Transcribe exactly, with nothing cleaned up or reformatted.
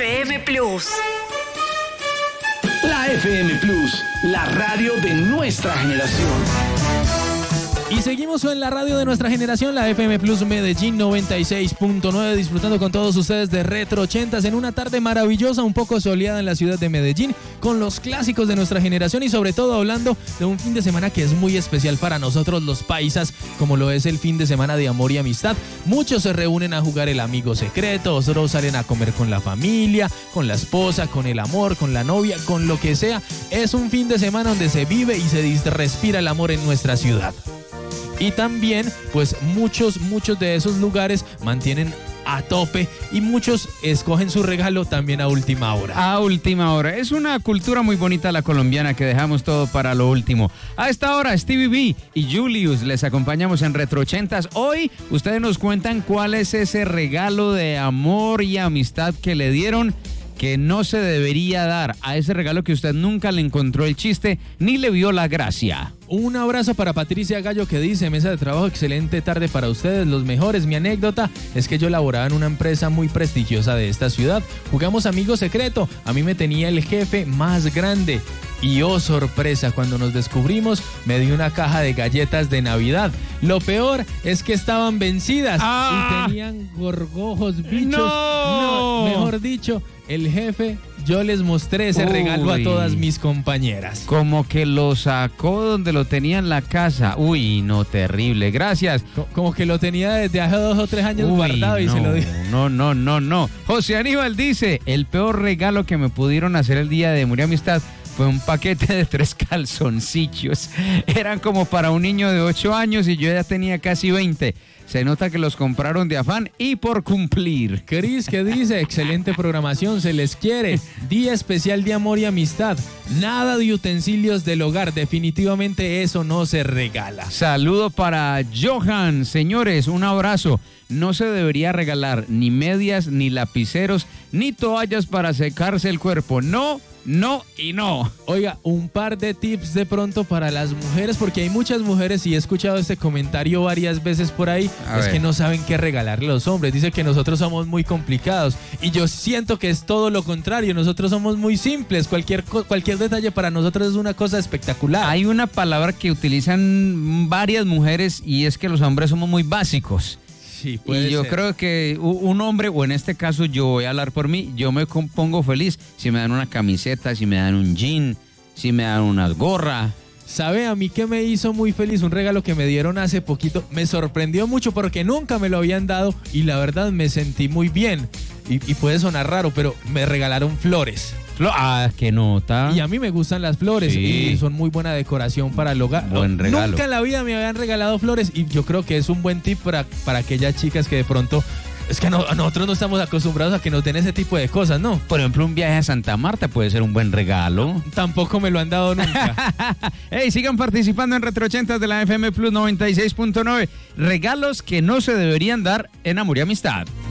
F M Plus. La F M Plus, la radio de nuestra generación. Y seguimos en la radio de nuestra generación, la F M Plus Medellín noventa y seis punto nueve, disfrutando con todos ustedes de Retro ochentas en una tarde maravillosa, un poco soleada en la ciudad de Medellín, con los clásicos de nuestra generación y sobre todo hablando de un fin de semana que es muy especial para nosotros los paisas, como lo es el fin de semana de amor y amistad. Muchos se reúnen a jugar el amigo secreto, otros salen a comer con la familia, con la esposa, con el amor, con la novia, con lo que sea. Es un fin de semana donde se vive y se respira el amor en nuestra ciudad. Y también, pues muchos, muchos de esos lugares mantienen a tope y muchos escogen su regalo también a última hora. A última hora. Es una cultura muy bonita la colombiana que dejamos todo para lo último. A esta hora, Stevie B y Julius les acompañamos en Retro ochentas. Hoy ustedes nos cuentan cuál es ese regalo de amor y amistad que le dieron, que no se debería dar, a ese regalo que usted nunca le encontró el chiste ni le vio la gracia. Un abrazo para Patricia Gallo que dice: mesa de trabajo, excelente tarde para ustedes, los mejores. Mi anécdota es que yo laboraba en una empresa muy prestigiosa de esta ciudad. Jugamos amigo secreto, a mí me tenía el jefe más grande. Y oh sorpresa, cuando nos descubrimos me dio una caja de galletas de Navidad. Lo peor es que estaban vencidas ¡Ah! y tenían gorgojos, bichos. ¡No! No, mejor dicho, el jefe, yo les mostré ese Uy. regalo a todas mis compañeras. Como que lo sacó donde lo tenía en la casa. Uy, no, terrible. Gracias. Co- Como que lo tenía desde hace dos o tres años Uy, guardado y no, se lo dio. no, no, no, no. José Aníbal dice: el peor regalo que me pudieron hacer el día de amor y amistad fue un paquete de tres calzoncillos. Eran como para un niño de ocho años y yo ya tenía casi veinte. Se nota que los compraron de afán y por cumplir. Cris, ¿qué dice? Excelente programación, se les quiere. Día especial de amor y amistad. Nada de utensilios del hogar, definitivamente eso no se regala. Saludo para Johan. Señores, un abrazo. No se debería regalar ni medias, ni lapiceros, ni toallas para secarse el cuerpo. No, no y no. Oiga, un par de tips de pronto para las mujeres, porque hay muchas mujeres, y he escuchado este comentario varias veces por ahí, A es ver. que no saben qué regalarle a los hombres. Dice que nosotros somos muy complicados, y yo siento que es todo lo contrario. Nosotros somos muy simples. Cualquier, co- cualquier detalle para nosotros es una cosa espectacular. Hay una palabra que utilizan varias mujeres y es que los hombres somos muy básicos. Sí, puede Y yo ser. creo que u- un hombre, o en este caso yo voy a hablar por mí, yo me com- pongo feliz si me dan una camiseta, si me dan un jean, si me dan una gorra. ¿Sabe a mí qué me hizo muy feliz? Un regalo que me dieron hace poquito. Me sorprendió mucho porque nunca me lo habían dado y la verdad me sentí muy bien. Y, y puede sonar raro, pero me regalaron flores. Flo- Ah, qué nota. Y a mí me gustan las flores, Sí. y son muy buena decoración para el hogar. Buen regalo. Nunca en la vida me habían regalado flores y yo creo que es un buen tip para, para aquellas chicas que de pronto... Es que no, nosotros no estamos acostumbrados a que nos den ese tipo de cosas, ¿no? Por ejemplo, un viaje a Santa Marta puede ser un buen regalo. Tampoco me lo han dado nunca. Hey, sigan participando en Retro ochentas de la F M Plus noventa y seis punto nueve. Regalos que no se deberían dar en amor y amistad.